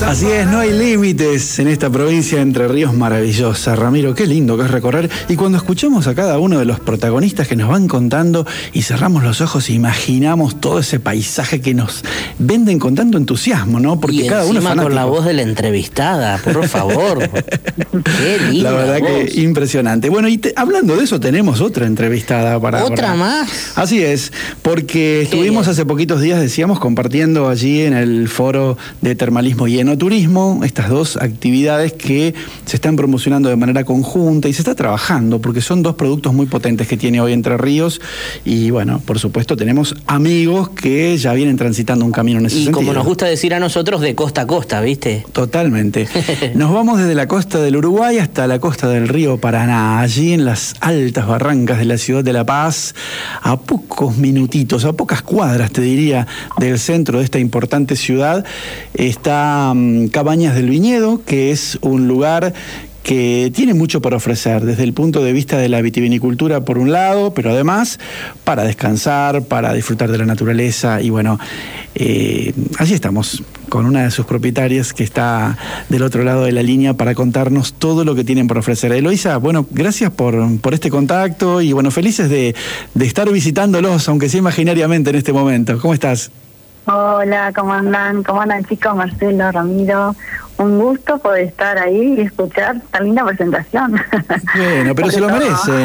Así es, no hay límites en esta provincia de Entre Ríos maravillosa. Ramiro, qué lindo que es recorrer. Y cuando escuchamos a cada uno de los protagonistas que nos van contando y cerramos los ojos e imaginamos todo ese paisaje que nos venden con tanto entusiasmo, ¿no? Porque y cada uno es fanático. Con la voz de la entrevistada, por favor. Qué linda La verdad voz. que impresionante. Bueno, y hablando de eso, tenemos otra entrevistada para... ¿Otra más? Así es, porque estuvimos hace poquitos días, decíamos, compartiendo allí en el foro de termalismo y enoturismo, estas dos actividades que se están promocionando de manera conjunta y se está trabajando, porque son dos productos muy potentes que tiene hoy Entre Ríos y bueno, por supuesto tenemos amigos que ya vienen transitando un camino en ese sentido. Y como nos gusta decir a nosotros, de costa a costa, ¿viste? Totalmente. Nos vamos desde la costa del Uruguay hasta la costa del río Paraná, allí en las altas barrancas de la ciudad de La Paz, a pocos minutitos, a pocas cuadras, te diría, del centro de esta importante ciudad, está Cabañas del Viñedo, que es un lugar que tiene mucho para ofrecer desde el punto de vista de la vitivinicultura por un lado, pero además para descansar, para disfrutar de la naturaleza y bueno, así estamos con una de sus propietarias que está del otro lado de la línea para contarnos todo lo que tienen por ofrecer. Eloísa, bueno, gracias por este contacto y bueno, felices de estar visitándolos, aunque sea imaginariamente en este momento. ¿Cómo estás? Hola, ¿cómo andan? ¿Cómo andan, chicos? Marcelo, Ramiro, un gusto poder estar ahí y escuchar tan linda presentación. Bueno, pero se lo merece.